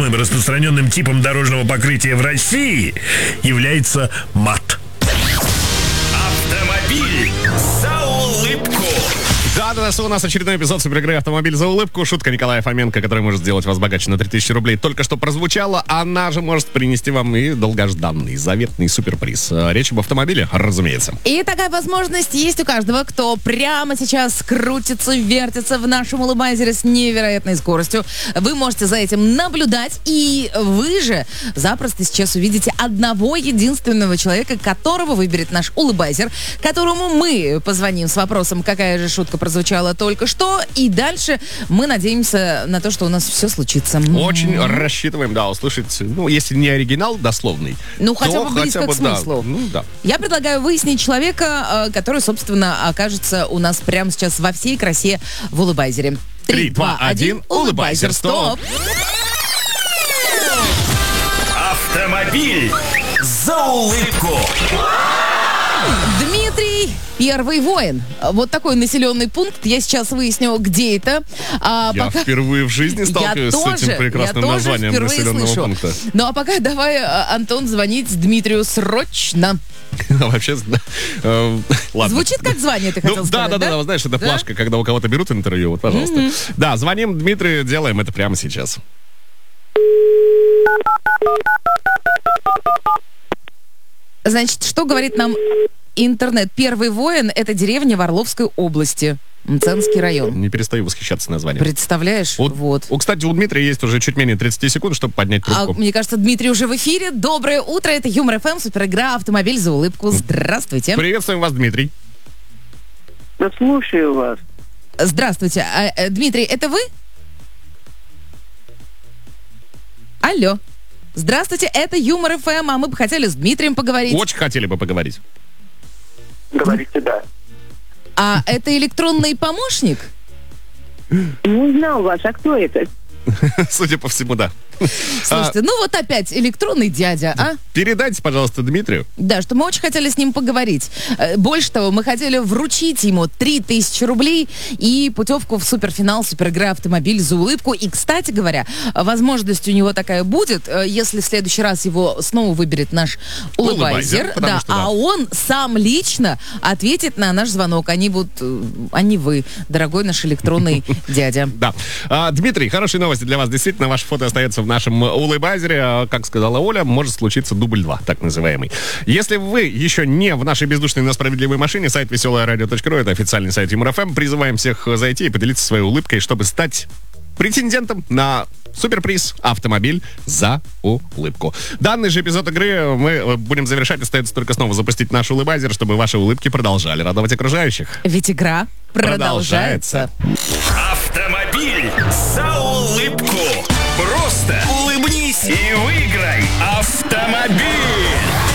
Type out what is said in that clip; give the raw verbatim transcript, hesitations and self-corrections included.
самым распространенным типом дорожного покрытия в России является мат. Автомобиль за улыбку. Да, на носу у нас очередной эпизод суперигры «Автомобиль за улыбку». Шутка Николая Фоменко, которая может сделать вас богаче на три тысячи рублей, только что прозвучала. Она же может принести вам и долгожданный, заветный суперприз. Речь об автомобиле, разумеется. И такая возможность есть у каждого, кто прямо сейчас крутится, вертится в нашем улыбайзере с невероятной скоростью. Вы можете за этим наблюдать, и вы же запросто сейчас увидите одного единственного человека, которого выберет наш улыбайзер, которому мы позвоним с вопросом, какая же шутка прозвучала только что, и дальше мы надеемся на то, что у нас все случится. Очень mm-hmm. рассчитываем, да, услышать, ну, если не оригинал дословный, ну, хотя бы близко хотя бы, к смыслу. Да, ну, да. Я предлагаю выяснить человека, который, собственно, окажется у нас прямо сейчас во всей красе в улыбайзере. Три, два, один, улыбайзер, стоп! Автомобиль за улыбку. Дмитрий, первый воин. Вот такой населенный пункт. Я сейчас выясню, где это. А я пока... впервые в жизни сталкиваюсь я с тоже, этим прекрасным я названием тоже населенного слышу. пункта. Ну а пока давай, Антон, звонить Дмитрию срочно. Вообще, ладно. Звучит как звание, ты хотел ну, сказать, да? Да, да, да, знаешь, это плашка, когда у кого-то берут интервью, вот, пожалуйста. Mm-hmm. Да, звоним Дмитрию, делаем это прямо сейчас. Значит, что говорит нам интернет? Первый воин — это деревня в Орловской области. Мценский район. Не перестаю восхищаться названием. Представляешь? Вот. вот. О, кстати, у Дмитрия есть уже чуть менее тридцать секунд, чтобы поднять трубку. А, мне кажется, Дмитрий уже в эфире. Доброе утро. Это Юмор ФМ, суперигра «Автомобиль за улыбку». Здравствуйте. Приветствуем вас, Дмитрий. Да слушаю вас. Здравствуйте. А, а, Дмитрий, это вы? Алло. Здравствуйте, это Юмор ФМ, а мы бы хотели с Дмитрием поговорить. Очень хотели бы поговорить. Говорите, да. А это электронный помощник? Не узнал вас, а кто это? Судя по всему, да. Слушайте, а, ну вот опять электронный дядя, а? Передайте, пожалуйста, Дмитрию. Да, что мы очень хотели с ним поговорить. Больше того, мы хотели вручить ему три тысячи рублей и путевку в суперфинал суперигры «Автомобиль за улыбку». И, кстати говоря, возможность у него такая будет, если в следующий раз его снова выберет наш улыбайзер, да, что, да, а он сам лично ответит на наш звонок. Они будут, а не вы, дорогой наш электронный дядя. Да. Дмитрий, хорошие новости для вас. Действительно, ваше фото остается в нашем улыбайзере. Как сказала Оля, может случиться дубль два, так называемый. Если вы еще не в нашей бездушной, но справедливой машине, сайт веселое радио точка ру, это официальный сайт Юмор ФМ, призываем всех зайти и поделиться своей улыбкой, чтобы стать претендентом на суперприз «Автомобиль за улыбку». Данный же эпизод игры мы будем завершать. Остается только снова запустить наш улыбайзер, чтобы ваши улыбки продолжали радовать окружающих. Ведь игра продолжается. Автомобиль за улыбку. Просто улыбнись и выиграй автомобиль.